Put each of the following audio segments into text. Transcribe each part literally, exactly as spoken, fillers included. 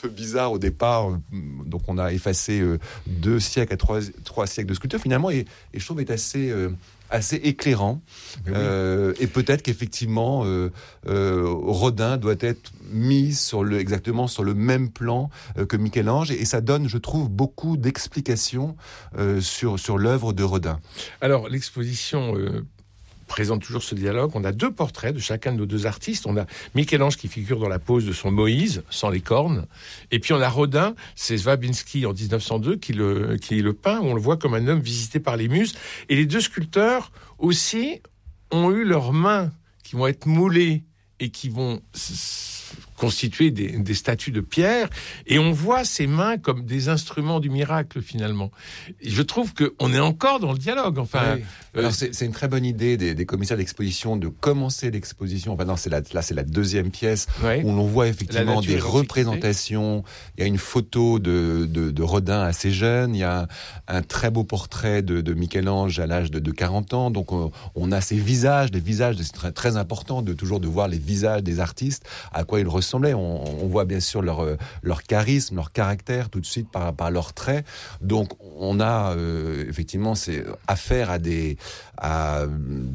peu bizarre au départ. Donc on a effacé euh, deux siècles à trois, trois siècles de sculpture finalement, et, et je trouve est assez euh, assez éclairant. Euh, oui. Et peut-être qu'effectivement euh, euh, Rodin doit être mis sur le, exactement sur le même plan euh, que Michel-Ange, et, et ça donne, je trouve, beaucoup d'explications euh, sur sur l'œuvre de Rodin. Alors l'exposition euh... présente toujours ce dialogue. On a deux portraits de chacun de nos deux artistes. On a Michel-Ange qui figure dans la pose de son Moïse, sans les cornes. Et puis on a Rodin, c'est Swabiński en dix-neuf cent deux qui le, qui le peint. On le voit comme un homme visité par les muses. Et les deux sculpteurs aussi ont eu leurs mains qui vont être moulées et qui vont constituer des, des statues de pierre, et on voit ces mains comme des instruments du miracle finalement. Et je trouve qu'on est encore dans le dialogue. Enfin, oui. Alors, euh, c'est, c'est une très bonne idée des, des commissaires d'exposition de commencer l'exposition. Enfin non, c'est la, là c'est la deuxième pièce oui. où l'on voit effectivement des représentations. Il y a une photo de, de, de Rodin assez jeune. Il y a un, un très beau portrait de, de Michel-Ange à l'âge de, de quarante ans. Donc on, on a ces visages, les visages. C'est très, très important de toujours de voir les visages des artistes, à quoi ils ressemblaient. On, on voit bien sûr leur, leur charisme, leur caractère tout de suite par, par leurs traits. Donc on a euh, effectivement c'est affaire à des à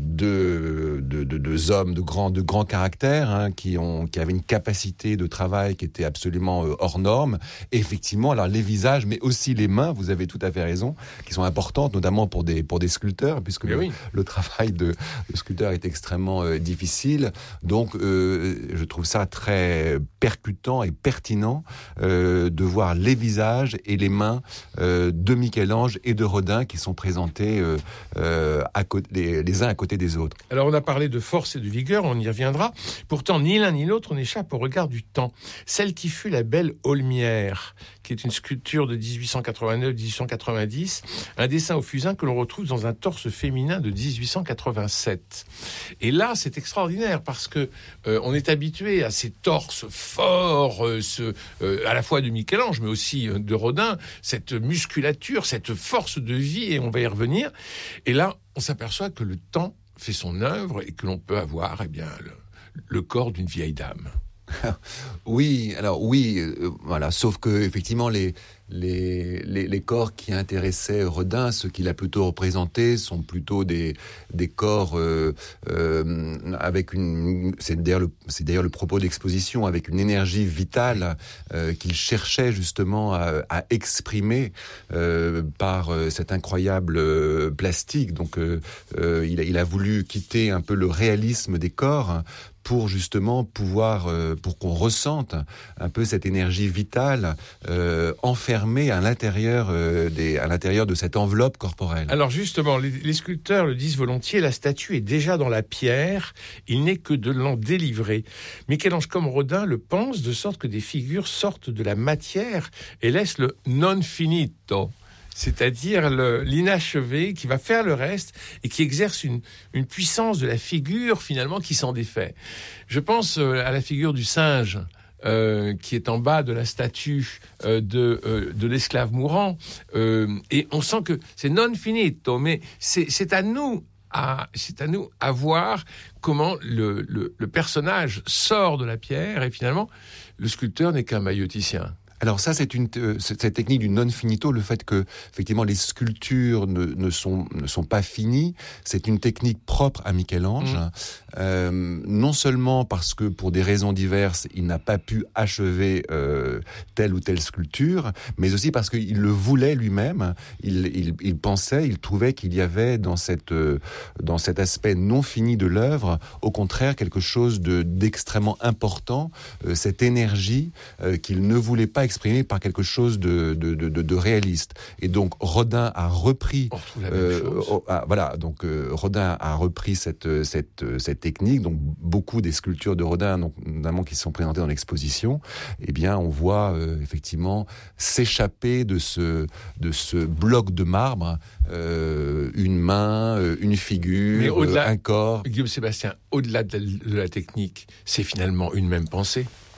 deux, deux, deux, deux hommes de grands de grands caractères hein, qui ont qui avaient une capacité de travail qui était absolument euh, hors norme. Et effectivement, alors les visages, mais aussi les mains. Vous avez tout à fait raison, qui sont importantes, notamment pour des pour des sculpteurs, puisque le, oui. le travail de, de sculpteur est extrêmement euh, difficile. Donc euh, je trouve ça très percutant et pertinent euh, de voir les visages et les mains euh, de Michel-Ange et de Rodin qui sont présentés euh, euh, à côté, les, les uns à côté des autres. Alors on a parlé de force et de vigueur, on y reviendra. Pourtant, ni l'un ni l'autre n'échappe au regard du temps. Celle qui fut la belle Aulmière, qui est une sculpture de dix-huit cent quatre-vingt-neuf à dix-huit cent quatre-vingt-dix, un dessin au fusain que l'on retrouve dans un torse féminin de dix-huit cent quatre-vingt-sept. Et là, c'est extraordinaire parce que euh, on est habitué à ces torses forts, euh, ce, euh, à la fois de Michel-Ange, mais aussi euh, de Rodin, cette musculature, cette force de vie, et on va y revenir. Et là, on s'aperçoit que le temps fait son œuvre et que l'on peut avoir, eh bien, le, le corps d'une vieille dame. Oui, alors oui, euh, voilà. Sauf que effectivement, les les les, les corps qui intéressaient Rodin, ceux qu'il a plutôt représentés, sont plutôt des des corps euh, euh, avec une. C'est d'ailleurs le c'est d'ailleurs le propos d'exposition, avec une énergie vitale euh, qu'il cherchait justement à, à exprimer euh, par euh, cet incroyable euh, plastique. Donc, euh, euh, il a il a voulu quitter un peu le réalisme des corps. Hein, pour justement pouvoir, euh, pour qu'on ressente un peu cette énergie vitale euh, enfermée à l'intérieur, euh, des, à l'intérieur de cette enveloppe corporelle. Alors justement, les, les sculpteurs le disent volontiers, la statue est déjà dans la pierre, il n'est que de l'en délivrer. Michel-Ange comme Rodin le pense, de sorte que des figures sortent de la matière et laissent le non finito, c'est-à-dire le, l'inachevé qui va faire le reste et qui exerce une, une puissance de la figure finalement qui s'en défait. Je pense euh, à la figure du singe euh, qui est en bas de la statue euh, de, euh, de l'esclave mourant, euh, et on sent que c'est non finito, mais c'est, c'est à nous à, c'est à nous à voir comment le, le, le personnage sort de la pierre, et finalement le sculpteur n'est qu'un mailloticien. Alors ça, c'est une euh, cette technique du non finito, le fait que effectivement les sculptures ne, ne sont ne sont pas finies, c'est une technique propre à Michel-Ange. Mmh. Euh, non seulement parce que pour des raisons diverses, il n'a pas pu achever euh, telle ou telle sculpture, mais aussi parce qu'il le voulait lui-même. Il, il, il pensait, il trouvait qu'il y avait dans cette euh, dans cet aspect non fini de l'œuvre, au contraire quelque chose de d'extrêmement important, euh, cette énergie euh, qu'il ne voulait pas exprimé par quelque chose de, de, de, de réaliste. Et donc Rodin a repris, euh, oh, ah, voilà, donc euh, Rodin a repris cette cette cette technique. Donc beaucoup des sculptures de Rodin, donc, notamment qui sont présentées dans l'exposition, eh bien on voit euh, effectivement s'échapper de ce de ce bloc de marbre euh, une main, euh, une figure, Mais au-delà, euh, un corps. Guillaume Sébastien, au-delà de la, de la technique, c'est finalement une même pensée.